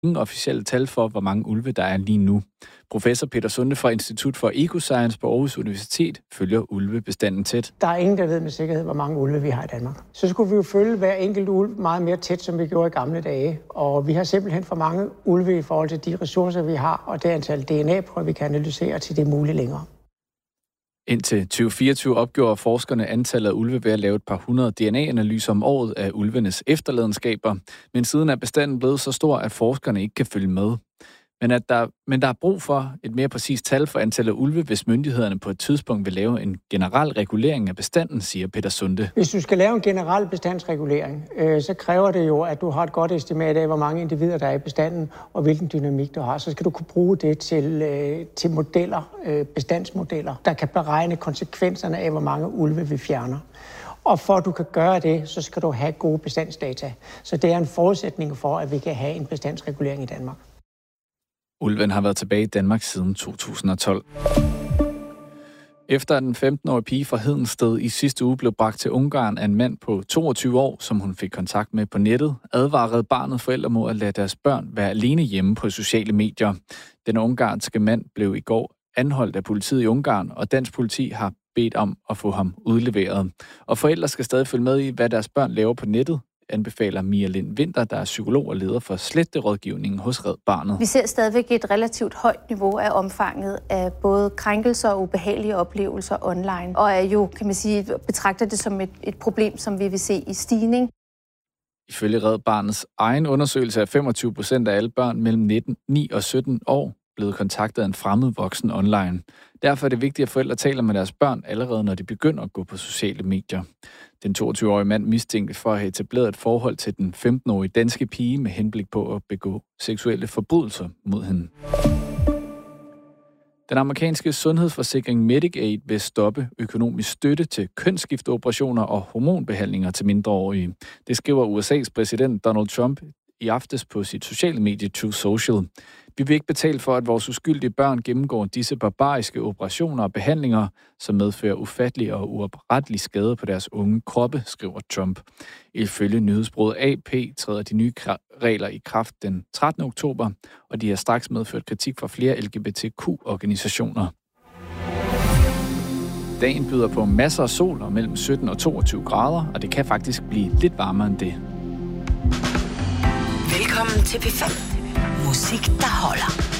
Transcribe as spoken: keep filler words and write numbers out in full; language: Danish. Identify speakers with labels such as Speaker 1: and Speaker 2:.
Speaker 1: ingen officielle tal for, hvor mange ulve der er lige nu. Professor Peter Sunde fra Institut for Ecoscience på Aarhus Universitet følger ulvebestanden tæt.
Speaker 2: Der er ingen, der ved med sikkerhed, hvor mange ulve vi har i Danmark. Så skulle vi jo følge hver enkelt ulv meget mere tæt, som vi gjorde i gamle dage. Og vi har simpelthen for mange ulve i forhold til de ressourcer, vi har, og det antal D N A-prøver, vi kan analysere til det muligt længere.
Speaker 1: Indtil tyve fireogtyve opgjorde forskerne antallet af ulve ved at lave et par hundrede D N A-analyser om året af ulvenes efterladenskaber, men siden er bestanden blevet så stor, at forskerne ikke kan følge med. Men, at der, men der er brug for et mere præcist tal for antallet af ulve, hvis myndighederne på et tidspunkt vil lave en generel regulering af bestanden, siger Peter Sunde.
Speaker 2: Hvis du skal lave en generel bestandsregulering, øh, så kræver det jo, at du har et godt estimat af, hvor mange individer der er i bestanden, og hvilken dynamik du har. Så skal du kunne bruge det til, øh, til modeller, øh, bestandsmodeller, der kan beregne konsekvenserne af, hvor mange ulve vi fjerner. Og for at du kan gøre det, så skal du have gode bestandsdata. Så det er en forudsætning for, at vi kan have en bestandsregulering i Danmark.
Speaker 1: Ulven har været tilbage i Danmark siden to tusind og tolv. Efter at den femten-årige pige fra Hedensted i sidste uge blev bragt til Ungarn af en mand på toogtyve år, som hun fik kontakt med på nettet, advarede barnet forældre mod at lade deres børn være alene hjemme på sociale medier. Den ungarske mand blev i går anholdt af politiet i Ungarn, og dansk politi har bedt om at få ham udleveret. Og forældre skal stadig følge med i, hvad deres børn laver på nettet, anbefaler Mia Lind Vinter, der er psykolog og leder for sletterådgivningen hos Red Barnet.
Speaker 3: Vi ser stadigvæk et relativt højt niveau af omfanget af både krænkelser og ubehagelige oplevelser online, og er jo, kan man sige, betragter det som et, et problem, som vi vil se i stigning.
Speaker 1: Ifølge Red Barnets egen undersøgelse er femogtyve procent af alle børn mellem nitten, ni og sytten år blevet kontaktet af en fremmed voksen online. Derfor er det vigtigt, at forældre taler med deres børn allerede, når de begynder at gå på sociale medier. Den toogtyve-årige mand mistænkte for at have etableret et forhold til den femten-årige danske pige med henblik på at begå seksuelle forbrydelser mod hende. Den amerikanske sundhedsforsikring Medicaid vil stoppe økonomisk støtte til kønsskifteoperationer og hormonbehandlinger til mindreårige. Det skriver U S A's præsident Donald Trump i aftes på sit sociale medie Truth Social. Vi vil ikke betale for, at vores uskyldige børn gennemgår disse barbariske operationer og behandlinger, som medfører ufattelige og uoprettelige skader på deres unge kroppe, skriver Trump. Ifølge nyhedsbureauet A P træder de nye regler i kraft den trettende oktober, og de har straks medført kritik fra flere L G B T Q-organisationer. Dagen byder på masser af sol og mellem sytten og toogtyve grader, og det kan faktisk blive lidt varmere end det.
Speaker 4: Velkommen til P fem. Musik, der holder.